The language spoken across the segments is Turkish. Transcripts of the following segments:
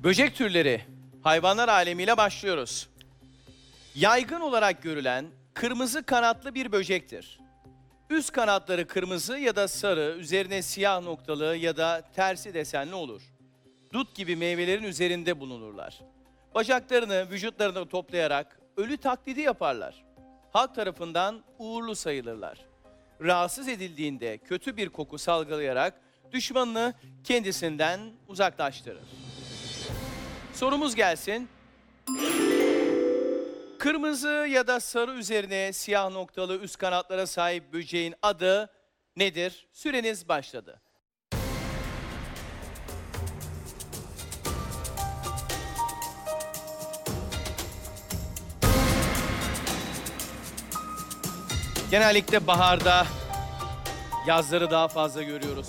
Böcek türleri, hayvanlar alemiyle başlıyoruz. Yaygın olarak görülen kırmızı kanatlı bir böcektir. Üst kanatları kırmızı ya da sarı, üzerine siyah noktalı ya da tersi desenli olur. Dut gibi meyvelerin üzerinde bulunurlar. Bacaklarını vücutlarına toplayarak ölü taklidi yaparlar. Halk tarafından uğurlu sayılırlar. Rahatsız edildiğinde kötü bir koku salgılayarak düşmanını kendisinden uzaklaştırır. Sorumuz gelsin. Kırmızı ya da sarı üzerine siyah noktalı üst kanatlara sahip böceğin adı nedir? Süreniz başladı. Genellikle baharda, yazları daha fazla görüyoruz.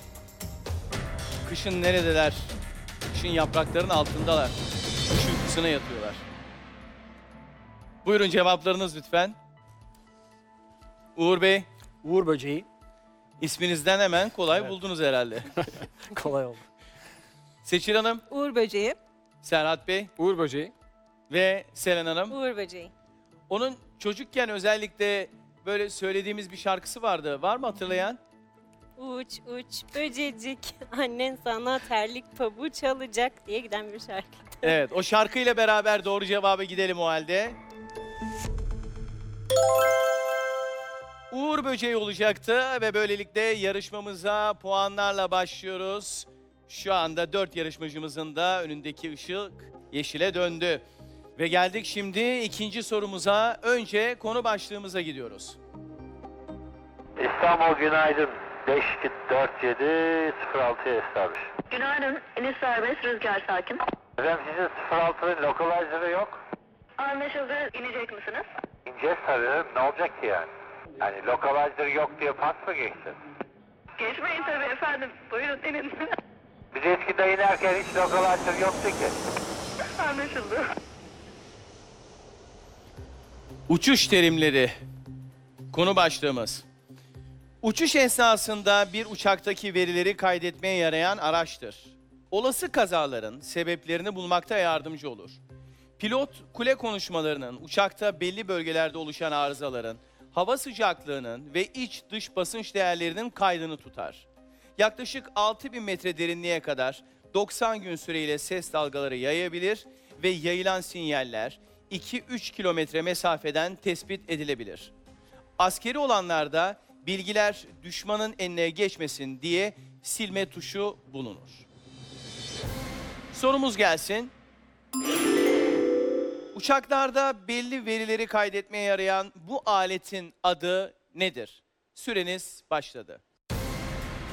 Kışın neredeler? Kışın yaprakların altındalar. Kış uykusuna yatıyorlar. Buyurun cevaplarınız lütfen. Uğur Bey, Uğur böceği. isminizden hemen kolay Evet. buldunuz herhalde. Kolay oldu. Seçil Hanım, Uğur böceği. Serhat Bey Uğur böceği. ve Selen Hanım. Uğur böceği. Onun çocukken özellikle böyle söylediğimiz bir şarkısı vardı. Var mı hatırlayan? Uç uç böcecik, annen sana terlik pabuç alacak diye giden bir şarkı. Evet, o şarkıyla beraber doğru cevaba gidelim o halde. Uğur böceği olacaktı ve böylelikle yarışmamıza puanlarla başlıyoruz. Şu anda 4 yarışmacımızın da önündeki ışık yeşile döndü. Ve geldik şimdi ikinci sorumuza. Önce konu başlığımıza gidiyoruz. İstanbul günaydın. 5247 establish. Günaydın. Enis serbest, rüzgar sakin. Efendim sizin 06'nın localizer'ı yok. Anlaşıldı. İnecek misiniz? İneceğiz tabii. Ne olacak ki yani? Yani localizer yok diye pas mı geçsin? Geçmeyin tabii efendim. Buyurun inin. Biz eskiden inerken hiç localizer yoktu ki. Anlaşıldı. Uçuş terimleri. Konu başlığımız. Uçuş esnasında bir uçaktaki verileri kaydetmeye yarayan araçtır. Olası kazaların sebeplerini bulmakta yardımcı olur. Pilot kule konuşmalarının, uçakta belli bölgelerde oluşan arızaların, hava sıcaklığının ve iç dış basınç değerlerinin kaydını tutar. Yaklaşık 6000 metre derinliğe kadar 90 gün süreyle ses dalgaları yayabilir ve yayılan sinyaller 2-3 kilometre mesafeden tespit edilebilir. Askeri olanlarda bilgiler düşmanın eline geçmesin diye silme tuşu bulunur. Sorumuz gelsin. Uçaklarda belli verileri kaydetmeye yarayan bu aletin adı nedir? Süreniz başladı.